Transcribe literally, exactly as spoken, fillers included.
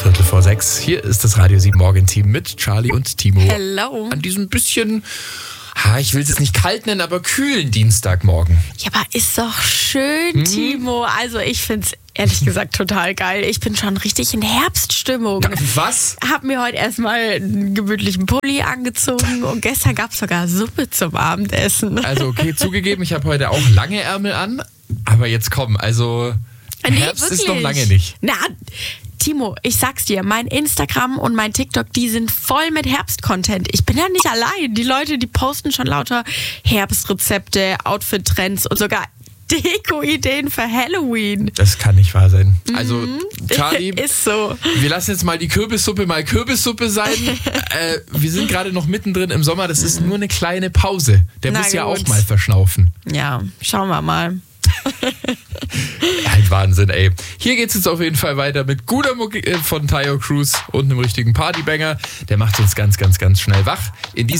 Viertel vor sechs. Hier ist das Radio sieben Morgenteam mit Charlie und Timo. Hello. An diesem bisschen, ha, ich will es jetzt nicht kalt nennen, aber kühlen Dienstagmorgen. Ja, aber ist doch schön, hm? Timo. Also ich finde es ehrlich gesagt total geil. Ich bin schon richtig in Herbststimmung. Was? Hab mir heute erstmal einen gemütlichen Pulli angezogen und gestern gab es sogar Suppe zum Abendessen. Also okay, zugegeben, ich habe heute auch lange Ärmel an, aber jetzt komm, also nee, Herbst wirklich? ist noch lange nicht. Na, Timo, ich sag's dir, mein Instagram und mein TikTok, die sind voll mit Herbst-Content. Ich bin ja nicht allein. Die Leute, die posten schon lauter Herbstrezepte, Outfit-Trends und sogar Deko-Ideen für Halloween. Das kann nicht wahr sein. Also, Mhm. Charlie, Ist so. wir lassen jetzt mal die Kürbissuppe mal Kürbissuppe sein. äh, wir sind gerade noch mittendrin im Sommer. Das ist nur eine kleine Pause. Der Na muss ja gut. auch mal verschnaufen. Ja, schauen wir mal. Ein Wahnsinn, ey. Hier geht's jetzt auf jeden Fall weiter mit guter Mucke von Tayo Cruz und einem richtigen Partybanger. Der macht uns ganz, ganz, ganz schnell wach. In diesem